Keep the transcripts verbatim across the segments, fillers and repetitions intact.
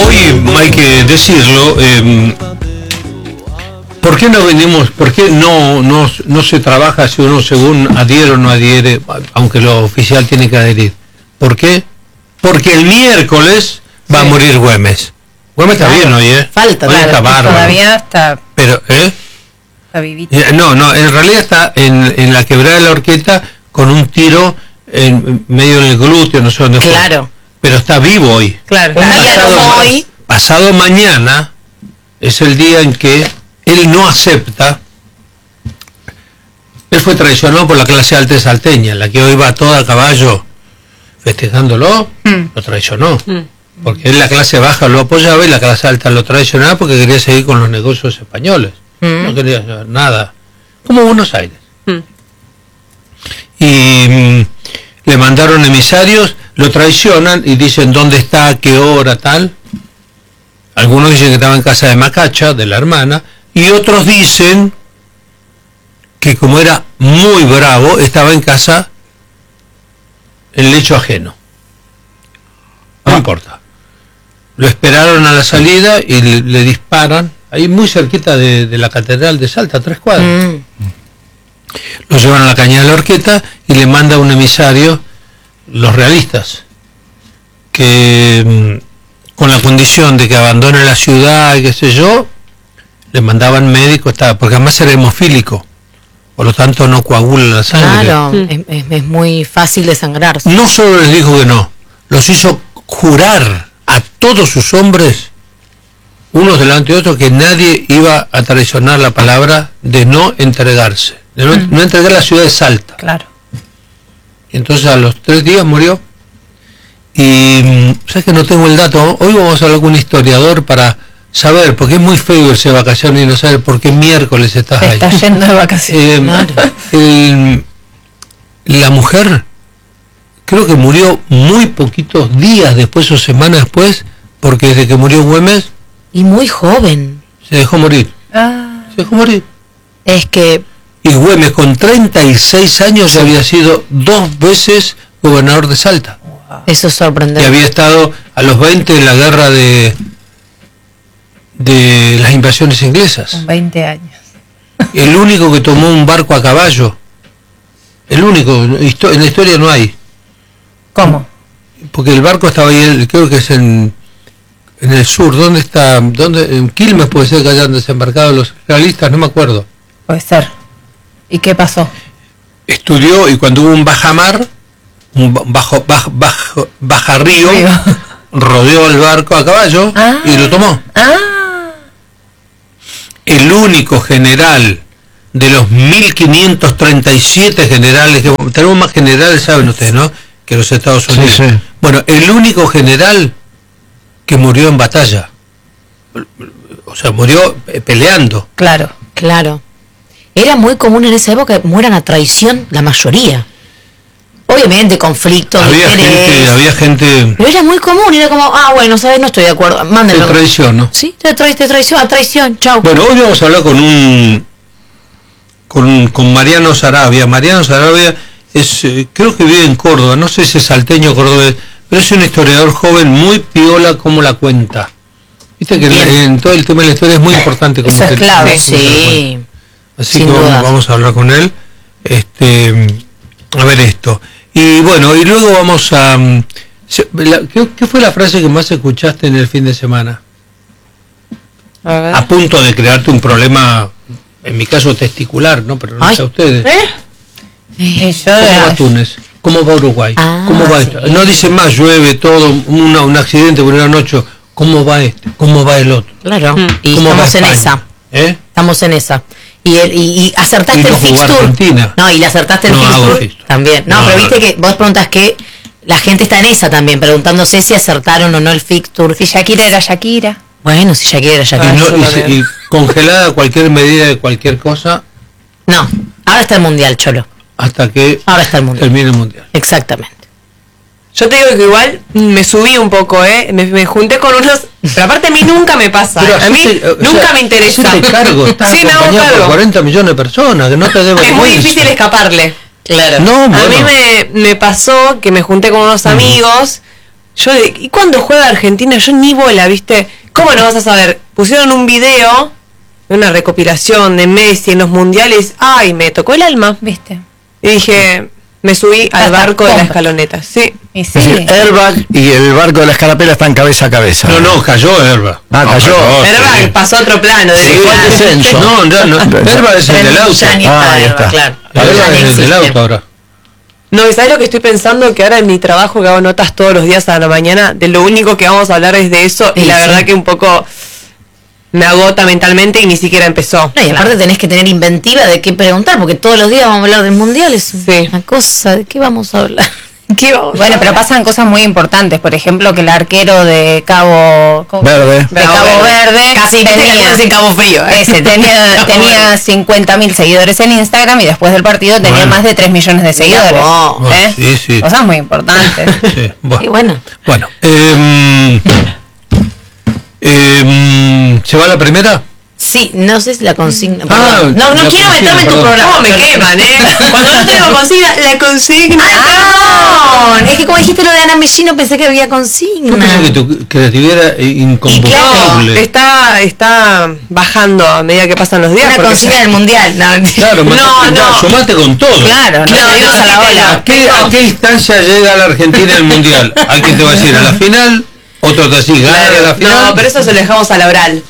hoy hay que decirlo, eh, ¿por qué no venimos, por qué no, no, no se trabaja si uno según adhiere o no adhiere, aunque lo oficial tiene que adherir? ¿Por qué? Porque el miércoles va sí. a morir Güemes. Güemes está claro. bien hoy, ¿eh? Falta, hoy claro, está bárbaro. Todavía está... Pero, ¿eh? Está vivito. No, no, en realidad está en, en la quebrada de la Horqueta con un tiro en medio del glúteo, no sé dónde fue. Claro. Pero está vivo hoy. Claro, hoy pasado, como hoy. Pasado mañana es el día en que él no acepta. Él fue traicionado por la clase alta salteña, la que hoy va toda a caballo festejándolo, mm. lo traicionó. Mm. Porque él la clase baja lo apoyaba y la clase alta lo traicionaba porque quería seguir con los negocios españoles. Mm. No quería hacer nada. Como Buenos Aires. Mm. Y mm, le mandaron emisarios, lo traicionan y dicen dónde está, a qué hora, tal. Algunos dicen que estaba en casa de Macacha, de la hermana, y otros dicen que como era muy bravo, estaba en casa en lecho ajeno. No ah. importa. Lo esperaron a la salida y le, le disparan, ahí muy cerquita de, de la Catedral de Salta, a tres cuadras. Mm. Lo llevan a la Cañada de la Horqueta y le manda un emisario, los realistas, que con la condición de que abandone la ciudad y qué sé yo, le mandaban médicos, porque además era hemofílico, por lo tanto no coagula la sangre. Claro, mm. es, es muy fácil desangrarse. No solo les dijo que no, los hizo jurar a todos sus hombres, unos delante de otros, que nadie iba a traicionar la palabra de no entregarse, de no, mm. no entregar la ciudad de Salta. Claro. Y entonces a los tres días murió. Y sabes que no tengo el dato. Hoy vamos a hablar con un historiador para saber, porque es muy feo irse de vacaciones y no saber por qué miércoles estás ahí. Estás yendo de vacaciones. Eh, claro. el, la mujer creo que murió muy poquitos días después o semanas después, porque desde que murió Güemes. Y muy joven. Se dejó morir. Ah. Se dejó morir. Es que... Y Güemes con treinta y seis años había sido dos veces gobernador de Salta. Eso es sorprendente. Y había estado a los veinte en la guerra de de las invasiones inglesas. Con veinte años. El único que tomó un barco a caballo. El único. En la historia no hay. ¿Cómo? Porque el barco estaba ahí, creo que es en, en el sur. ¿Dónde está? ¿Dónde? En Quilmes puede ser que hayan desembarcado los realistas, no me acuerdo. Puede ser. ¿Y qué pasó? Estudió y cuando hubo un bajamar, un bajo, bajo, bajo baja río, rodeó el barco a caballo ah, y lo tomó. Ah. El único general de los mil quinientos treinta y siete generales, que tenemos más generales, saben ustedes, ¿no?, que los Estados Unidos. Sí, sí. Bueno, el único general que murió en batalla, o sea, murió peleando. Claro, claro. Era muy común en esa época que mueran a traición la mayoría. Obviamente, conflictos, había gente, había gente... Pero era muy común, era como, ah, bueno, ¿sabes? No estoy de acuerdo, mándenlo. De traición, ¿no? Sí, de, tra de traición, a traición, chau. Bueno, hoy vamos a hablar con un... con, con Mariano Sarabia. Mariano Sarabia es, eh, creo que vive en Córdoba, no sé si es salteño o cordobés, pero es un historiador joven muy piola como la cuenta. Viste que la, en todo el tema de la historia es muy importante. Como eso es clave, sí. Así Sin que vamos, vamos a hablar con él. Este, a ver esto. Y bueno, y luego vamos a... La, ¿qué, ¿Qué fue la frase que más escuchaste en el fin de semana? A ver. A punto de crearte un problema, en mi caso testicular, ¿no? Pero no sé a ustedes. ¿Eh? Eh, yo ¿Cómo va Túnez? ¿Cómo va Uruguay? Ah, ¿Cómo va esto? Sí. No dice más, llueve todo, una, un accidente por una noche. ¿Cómo va este? ¿Cómo va el otro? Claro, mm. y estamos en esa. ¿Eh? Estamos en esa. Y, el, y, y acertaste y no el fixture. Argentina. No, y le acertaste el no fixture, fixture también. No, no pero no, viste no. que vos preguntas que la gente está en esa también, preguntándose si acertaron o no el fixture. Si Shakira era Shakira. Bueno, si Shakira era Shakira. Y, no, y, se, y congelada cualquier medida de cualquier cosa. No, ahora está el mundial, Cholo. Hasta que ahora está el mundial. termine el mundial. Exactamente. Yo te digo que igual me subí un poco, ¿eh? Me, me junté con unos... Pero aparte a mí nunca me pasa. Pero a mí te, nunca sea, me interesa. Hacete cargo, estás sí, acompañado por cuarenta millones de personas, que no te deben. Es muy difícil escaparle. Claro. No, bueno. A mí me, me pasó que me junté con unos amigos yo de, ¿y cuando juega Argentina? Yo ni bola, ¿viste? ¿Cómo no vas a saber? Pusieron un video, una recopilación de Messi en los mundiales. Ay, me tocó el alma, ¿viste? Y dije, me subí al barco de la escaloneta. Sí. Y sí. Es decir, Airbag y el barco de la escarapela están cabeza a cabeza. No, no, cayó Airbag. Ah, no, cayó. Airbag sí. Pasó a otro plano. Sí, fue el descenso. No, no, no. Airbag es el del auto. Ah, ahí está. Claro. Airbag es el del auto ahora. No, ¿y sabes lo que estoy pensando? Que ahora en mi trabajo, que hago notas todos los días a la mañana, de lo único que vamos a hablar es de eso. Sí, y la sí. verdad que un poco me agota mentalmente y ni siquiera empezó. No, y aparte tenés que tener inventiva de qué preguntar, porque todos los días vamos a hablar del mundial. Es sí. una cosa, ¿de qué vamos a hablar? ¿Qué vamos bueno, a pero pasan cosas muy importantes. Por ejemplo, que el arquero de Cabo Verde, de Cabo Verde, Verde casi tenía sin Cabo Frío. ¿eh? Ese tenía, tenía cincuenta mil seguidores en Instagram y después del partido tenía bueno. más de tres millones de seguidores. Wow. ¿eh? Sí, sí. Cosas muy importantes. Sí, bueno. Y bueno. Bueno. Eh, eh, ¿se va la primera? Sí, no sé si la consigna. Ah, no, no quiero meterme en tu programa. ¿Cómo me queman, eh? Cuando no tengo consigna, la consigna. Ah, no. Es que como dijiste lo de Ana Mellino, pensé que había consigna. Yo pensé que tu creatividad era incombustible. Claro, está, está bajando a medida que pasan los días. Una consigna del mundial. No, claro, no, no. Sumate con todo. Claro, no, no, no, no, a la ola. ¿A qué, ¿A qué instancia llega la Argentina el mundial? Alguien te va a decir a la final, otro te dice gana claro, la final. No, pero eso se lo dejamos a la oral.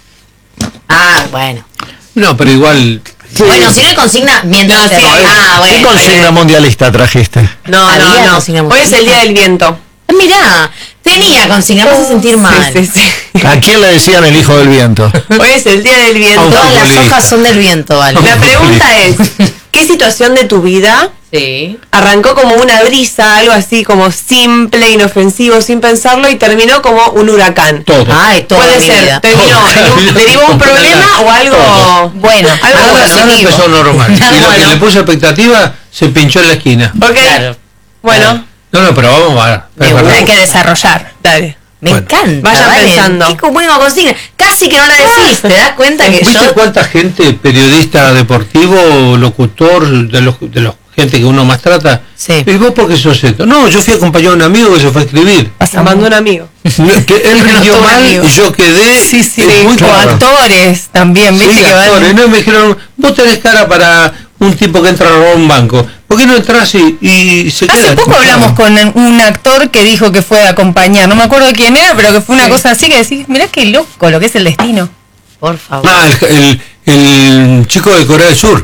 Ah, bueno. No, pero igual. Sí. Bueno, si no hay consigna, mientras. No, sí. Ah, bueno. ¿Qué consigna bueno. mundialista trajiste? No, no, no. Hoy es el día del viento. Mirá, tenía consigna, me hace sentir mal. Sí, sí, sí. ¿A quién le decían el hijo del viento? Hoy es el día del viento. Todas las hojas son del viento, vale. La pregunta es, ¿qué situación de tu vida sí. arrancó como una brisa, algo así como simple, inofensivo, sin pensarlo, y terminó como un huracán? Todo. Ay, toda Puede mi ser, vida. terminó, un, derivó un problema o algo todo. Bueno, algo algo positivo. empezó normal. Nada Y lo bueno. que le puso expectativa se pinchó en la esquina. Ok, Claro. bueno. No, no, pero vamos a ver. Hay que desarrollar. Dale. Me Bueno. encanta. Vayan vale. pensando. Qué buena consigna. Casi que no la decís, ¿te das cuenta que ¿Viste yo? cuánta gente, periodista deportivo, locutor, de los de los gente que uno más trata? Sí. ¿Y vos por qué sos esto? No, yo fui acompañado de un amigo que se fue a escribir. Se mandó un amigo. Que él rindió Todo mal amigo. y yo quedé. Sí, sí, es muy como claro. actores también, ¿viste? Sí, que van- actores, ¿no? Me dijeron, vos tenés cara para un tipo que entra a robar un banco. ¿Por qué no entras y, y se Hace queda? poco hablamos con un actor que dijo que fue a acompañar, no me acuerdo quién era, pero que fue una Sí. cosa así que decís, mirá qué loco lo que es el destino. Por favor. Ah, el, el, el chico de Corea del Sur.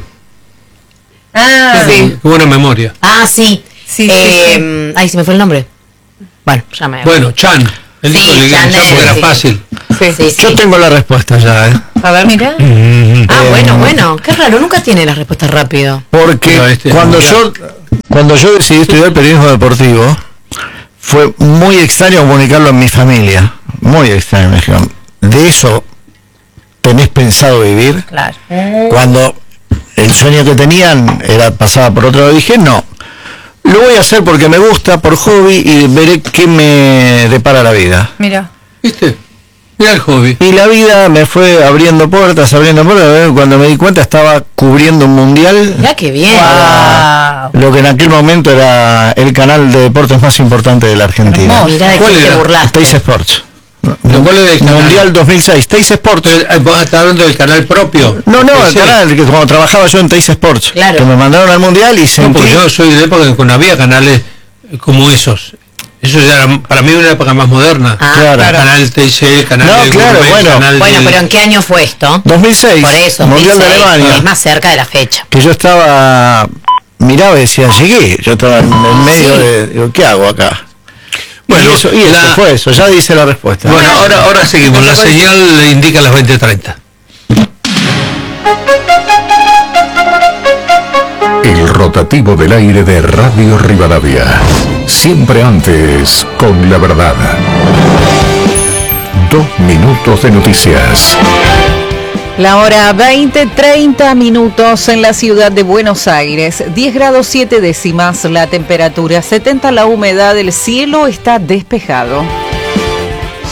Ah, Qué buena memoria. Ah, sí. Sí, eh, sí, Ay, se me fue el nombre. Bueno, ya me. Bueno, Chan. Él Sí, dijo que Chan, Chan porque era sí. fácil. Sí. Sí, sí. Yo tengo la respuesta ya, ¿eh? A ver, Mirá. Ah, Eh, bueno, bueno. Qué raro, nunca tiene la respuesta rápido. Porque Pero este cuando mundial. yo cuando yo decidí estudiar periodismo deportivo, fue muy extraño comunicarlo en mi familia. Muy extraño. Me dijeron, ¿de eso tenés pensado vivir? Claro. Cuando el sueño que tenían era pasaba por otro lado, dije, no. Lo voy a hacer porque me gusta, por hobby, y veré qué me depara la vida. Mira. ¿Viste? Mira el hobby. Y la vida me fue abriendo puertas, abriendo puertas. Cuando me di cuenta estaba cubriendo un mundial. Mirá qué bien. Para lo que en aquel momento era el canal de deportes más importante de la Argentina. No, mirá de ¿Cuál quién te era? burlaste. Teis Sports. ¿Lo cuál era el canal? Mundial dos mil seis, Teis Sports. Pero, eh, vos estás hablando del canal propio. No, no, el Sí. canal que cuando trabajaba yo en Teis Sports. Claro. Que me mandaron al mundial y No, sentí... porque yo soy de época en que no había canales como esos. Eso ya era para mí una época más moderna. Ah, Claro. El canal T C, el canal No, del claro, Gourmet, bueno. el canal Bueno, del- pero ¿en qué año fue esto? dos mil seis, Por eso, Mundial de dos mil seis, Alemania. es más cerca de la fecha. Que yo estaba... Miraba y decía, llegué. Yo estaba en el medio Sí. de... Digo, ¿qué hago acá? Bueno, y eso, y eso la- fue eso, ya dice la respuesta. Bueno, ahora, ahora seguimos. La señal le indica las veinte treinta. El rotativo del aire de Radio Rivadavia. Siempre antes con la verdad. Dos minutos de noticias. La hora veinte, treinta minutos en la ciudad de Buenos Aires, diez grados siete décimas la temperatura, setenta la humedad, el cielo está despejado.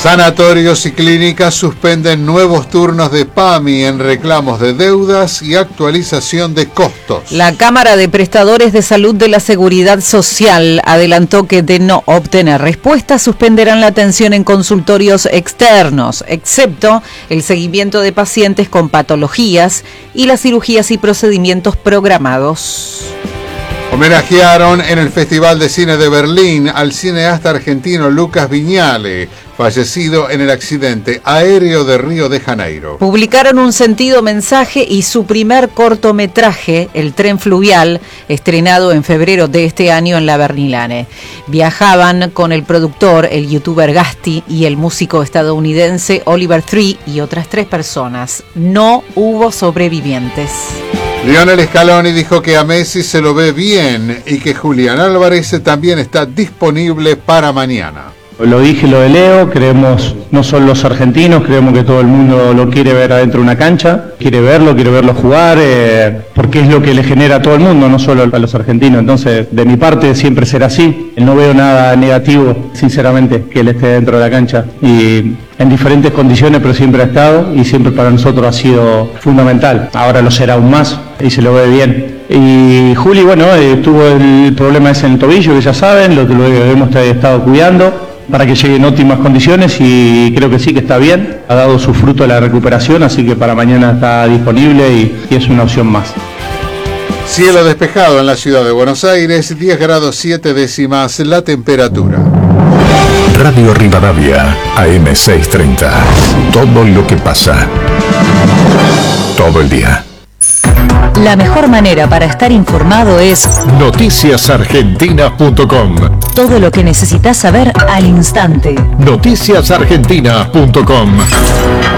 Sanatorios y clínicas suspenden nuevos turnos de PAMI en reclamos de deudas y actualización de costos. La Cámara de Prestadores de Salud de la Seguridad Social adelantó que de no obtener respuesta suspenderán la atención en consultorios externos, excepto el seguimiento de pacientes con patologías y las cirugías y procedimientos programados. Homenajearon en el Festival de Cine de Berlín al cineasta argentino Lucas Viñale, fallecido en el accidente aéreo de Río de Janeiro. Publicaron un sentido mensaje y su primer cortometraje, El tren fluvial, estrenado en febrero de este año en la Berlinale. Viajaban con el productor, el youtuber Gasti y el músico estadounidense Oliver Tree y otras tres personas. No hubo sobrevivientes. Lionel Scaloni dijo que a Messi se lo ve bien y que Julián Álvarez también está disponible para mañana. Lo dije, lo de Leo, creemos, no solo los argentinos, creemos que todo el mundo lo quiere ver adentro de una cancha, quiere verlo, quiere verlo jugar, eh, porque es lo que le genera a todo el mundo, no solo a los argentinos. Entonces, de mi parte siempre será así. No veo nada negativo, sinceramente, que él esté dentro de la cancha. Y en diferentes condiciones, pero siempre ha estado y siempre para nosotros ha sido fundamental. Ahora lo será aún más y se lo ve bien. Y Juli, bueno, eh, tuvo el problema ese en el tobillo, que ya saben, lo que lo hemos estado cuidando para que llegue en óptimas condiciones y creo que sí, que está bien. Ha dado su fruto la recuperación, así que para mañana está disponible y, y es una opción más. Cielo despejado en la ciudad de Buenos Aires, diez grados siete décimas la temperatura. Radio Rivadavia, A M seiscientos treinta. Todo lo que pasa. Todo el día. La mejor manera para estar informado es noticias argentinas punto com. Todo lo que necesitas saber al instante. noticias argentinas punto com.